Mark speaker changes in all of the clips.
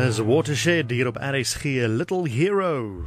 Speaker 1: Is Watershed hier op RSG, Little Hero.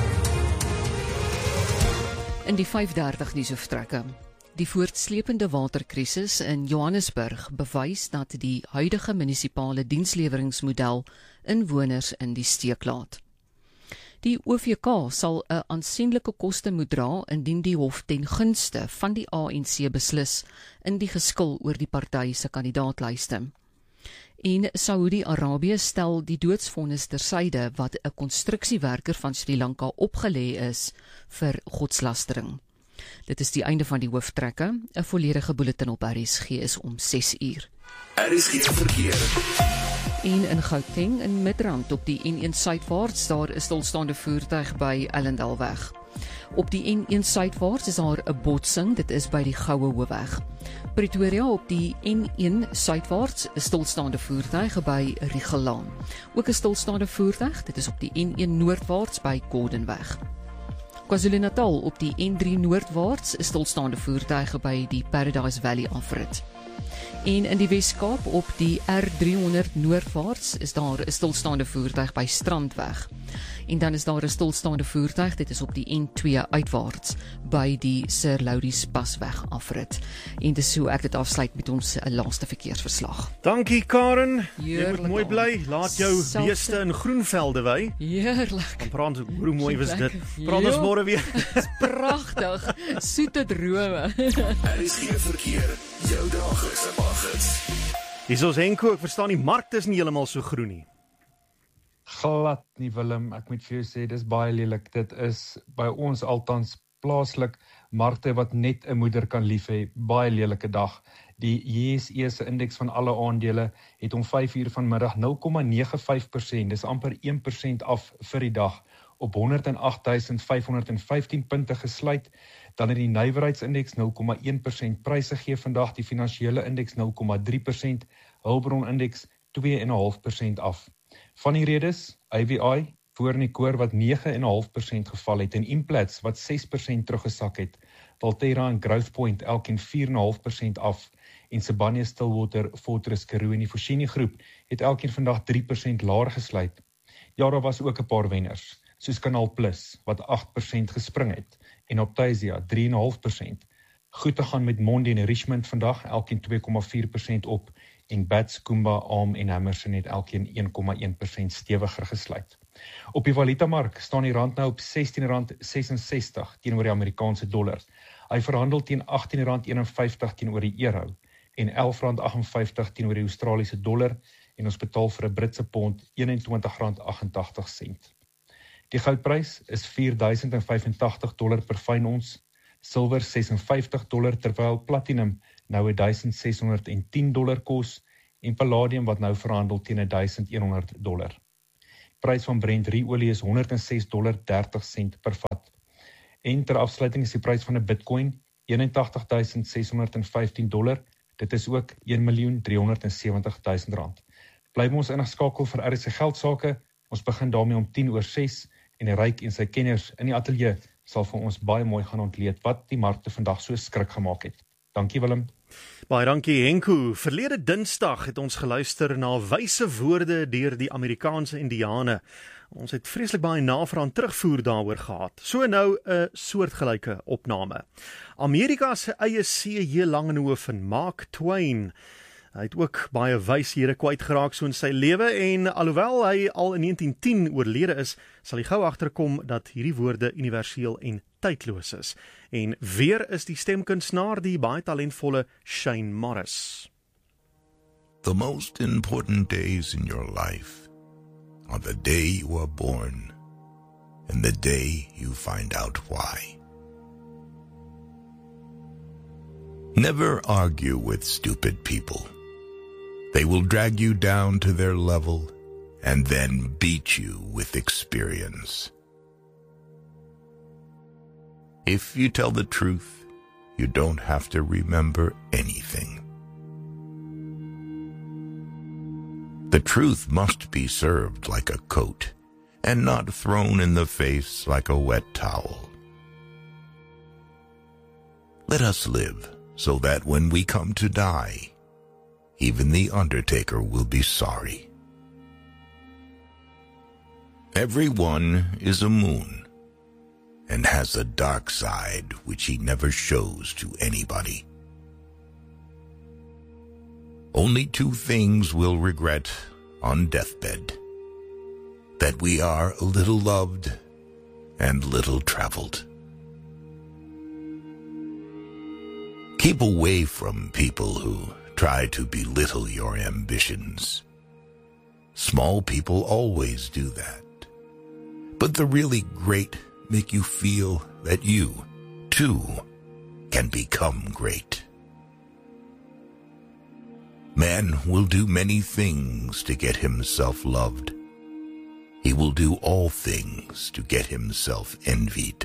Speaker 2: In die 5:30 nuusoortrekke. Die voortslepende waterkrisis in Johannesburg bewys dat die huidige munisipale diensleweringsmodel inwoners in die steek laat. Die OVK sal 'n aansienlike koste moet dra indien die hof ten gunste van die ANC beslis in die geskil oor die party se kandidaatlyste. En Saudi-Arabië stel die doodsvonnis tersyde wat 'n konstruksiewerker van Sri Lanka opgelê is vir godslastering. Dit is die einde van die hooftrekke. 'n volledige bulletin op RSG is om 6:00.
Speaker 3: RSG verkeer.
Speaker 2: En in Gauteng in Midrand op die N1 suidwaarts, daar is stilstaande voertuig by Ellendalweg. Op die N1 suidwaarts is daar 'n botsing, dit is by die Goue Hoofweg. Pretoria op die N1 suidwaarts, 'n stilstaande voertuig by Riegelaan. Ook 'n stilstaande voertuig, dit is op die N1 noordwaarts by Gordonweg. KwaZulu-Natal op die N3 noordwaarts, 'n stilstaande voertuig by die Paradise Valley afrit. En in die Weskaap op die R300 noordwaarts is daar 'n stilstaande voertuig by Strandweg. En dan is daar 'n stilstaande voertuig, dit is op die N2 uitwaarts by die Sir Laurens Pasweg afrit. En dis so ek dit afsluit met ons laaste verkeersverslag.
Speaker 1: Dankie Karen, jy
Speaker 2: Heerlik,
Speaker 1: moet mooi bly, laat jou beeste in groenvelde wy.
Speaker 2: Heerlik.
Speaker 1: Dan praat ons, hoe mooi was dit?
Speaker 2: Lekker.
Speaker 1: Praat ons môre weer.
Speaker 2: Dis pragtig, soete drome.
Speaker 3: RSG verkeer, jou daglikse paggids.
Speaker 1: Hier is ons Henko, ek verstaan die markte is nie heeltemal so groen nie.
Speaker 4: Glad nie, Willem, ek moet vir jou sê, dis baie lelik. Dit is by ons altans plaaslik markte wat net 'n moeder kan lief hê. Baie lelike dag. Die JSE se indeks van alle aandele het om 5:00 vanmiddag 0,95%, dis amper 1% af vir die dag, op 108.515 punte gesluit. Dan het die nywerheidsindeks 0,1% pryse gegee vandag, die finansiële indeks 0,3%, hulpbronindeks 2,5% af. Van die redes, AVI voor in die koor wat 9,5% geval het en Implats wat 6% teruggesak het. Valterra en Growthpoint elkeen 4,5% af en Sibanye-Stillwater, Fortress, Karoo en die Foschini groep het elkeen vandag 3% laer gesluit. Ja, daar was ook 'n paar wenners, soos Kanaal Plus wat 8% gespring het en Optasia 3,5%. Goed te gaan met Mondi en Richmond vandag, elkeen 2,4% op en Bats, Kumba, ARM en Hammerson het elkeen 1,1% stewiger gesluit. Op die valutamark staan die rand nou op R16,66 teenoor die Amerikaanse dollar. Hy verhandel teen R18,51 teenoor die euro en R11,58 teenoor die Australiese dollar en ons betaal vir 'n Britse pond R21,88. Die goudprys is $4,085 per fyn ons, silwer $56 terwyl platinum nou $1,610 kos en palladium wat nou verhandel teen $1,100. Prys van Brent olie is $106.30 per vat. En ter afsluiting is die prys van 'n Bitcoin $81,615. Dit is ook R1,370,000. Bly ons ingeskakel vir RSG geldsaake. Ons begin daarmee om 6:10 en die Ryk en sy kenners in die ateljee sal vir ons baie mooi gaan ontleed wat die markte vandag so skrik gemaak het. Dankie Willem.
Speaker 1: Baie dankie Henko. Verlede Dinsdag het ons geluister na wyse woorde deur die Amerikaanse Indiane. Ons het vreeslik baie navraag en terugvoer daaroor gehad. So nou 'n soortgelyke opname. Amerika se eie C.J. Langenhoven, Mark Twain. Hy het ook baie wyshede kwyt geraak so in sy lewe en alhoewel hy al in 1910 oorlede is, sal hy gou agterkom dat hierdie woorde universeel en tydloos is. En weer is die stemkunstenaar die baie talentvolle Shane Morris.
Speaker 5: The most important days in your life are the day you are born and the day you find out why. Never argue with stupid people. They will drag you down to their level and then beat you with experience. If you tell the truth, you don't have to remember anything. The truth must be served like a coat and not thrown in the face like a wet towel. Let us live so that when we come to die, even the undertaker will be sorry. Everyone is a moon and has a dark side which he never shows to anybody. Only two things we'll regret on deathbed: that we are a little loved and little traveled. Keep away from people who try to belittle your ambitions. Small people always do that. But the really great make you feel that you, too, can become great. Man will do many things to get himself loved. He will do all things to get himself envied.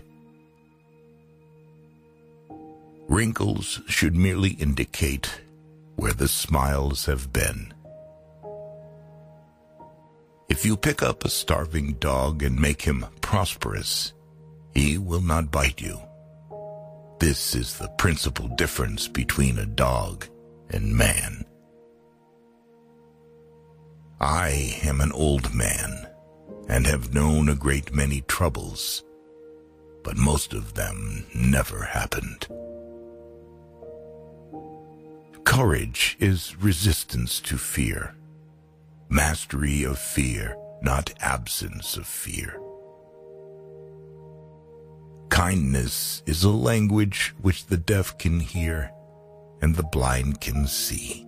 Speaker 5: Wrinkles should merely indicate where the smiles have been. If you pick up a starving dog and make him prosperous, he will not bite you. This is the principal difference between a dog and man. I am an old man and have known a great many troubles, but most of them never happened. Courage is resistance to fear, mastery of fear, not absence of fear. Kindness is a language which the deaf can hear and the blind can see.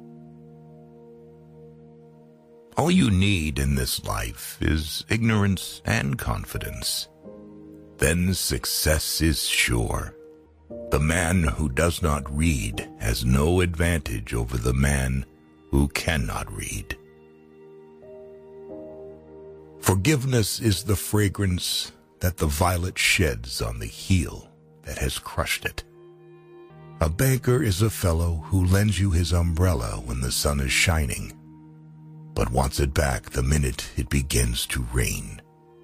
Speaker 5: All you need in this life is ignorance and confidence. Then success is sure. The man who does not read has no advantage over the man who cannot read. Forgiveness is the fragrance that the violet sheds on the heel that has crushed it. A banker is a fellow who lends you his umbrella when the sun is shining, but wants it back the minute it begins to rain.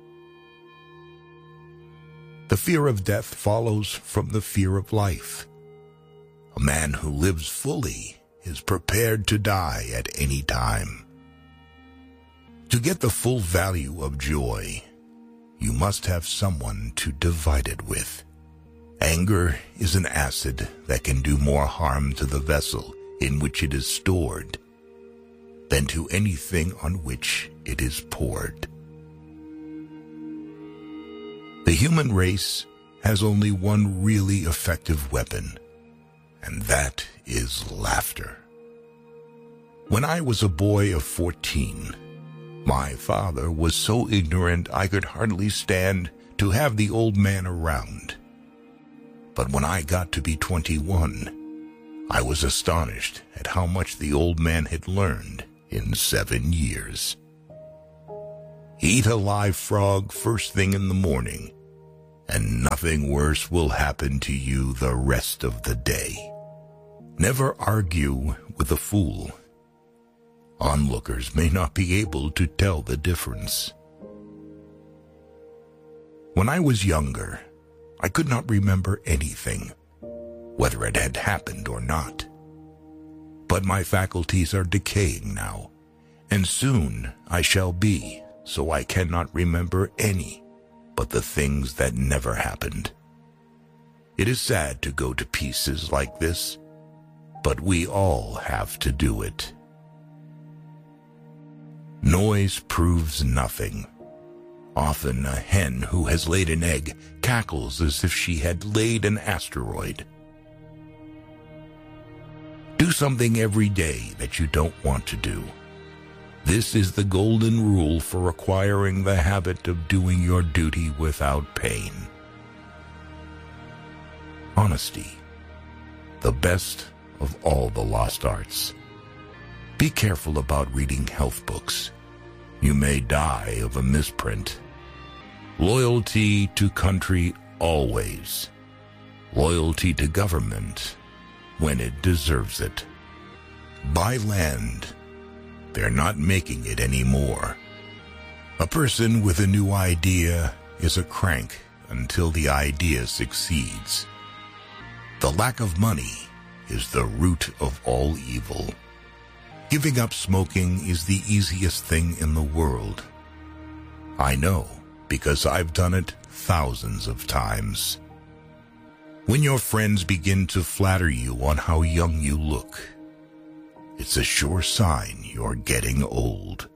Speaker 5: The fear of death follows from the fear of life. A man who lives fully is prepared to die at any time. To get the full value of joy, you must have someone to divide it with. Anger is an acid that can do more harm to the vessel in which it is stored than to anything on which it is poured. The human race has only one really effective weapon, and that is laughter. When I was a boy of 14, my father was so ignorant I could hardly stand to have the old man around. But when I got to be 21, I was astonished at how much the old man had learned in 7 years. Eat a live frog first thing in the morning, and nothing worse will happen to you the rest of the day. Never argue with a fool. Onlookers may not be able to tell the difference. When I was younger, I could not remember anything, whether it had happened or not. But my faculties are decaying now, and soon I shall be, so I cannot remember any but the things that never happened. It is sad to go to pieces like this, but we all have to do it. Noise proves nothing. Often a hen who has laid an egg cackles as if she had laid an asteroid. Do something every day that you don't want to do. This is the golden rule for acquiring the habit of doing your duty without pain. Honesty, the best of all the lost arts. Be careful about reading health books. You may die of a misprint. Loyalty to country always. Loyalty to government when it deserves it. Buy land. They're not making it anymore. A person with a new idea is a crank until the idea succeeds. The lack of money is the root of all evil. Giving up smoking is the easiest thing in the world. I know, because I've done it thousands of times. When your friends begin to flatter you on how young you look, it's a sure sign you're getting old.